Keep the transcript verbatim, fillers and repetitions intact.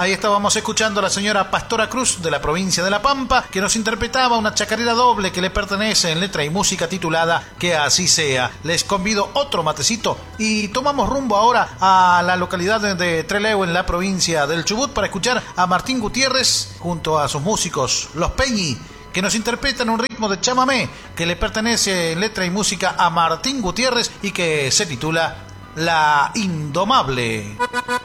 Ahí estábamos escuchando a la señora Pastora Cruz de la provincia de La Pampa, que nos interpretaba una chacarera doble que le pertenece en letra y música titulada Que así sea. Les convido otro matecito y tomamos rumbo ahora a la localidad de Trelew en la provincia del Chubut para escuchar a Martín Gutiérrez junto a sus músicos, los Peñi, que nos interpretan un ritmo de chamamé que le pertenece en letra y música a Martín Gutiérrez y que se titula La Indomable.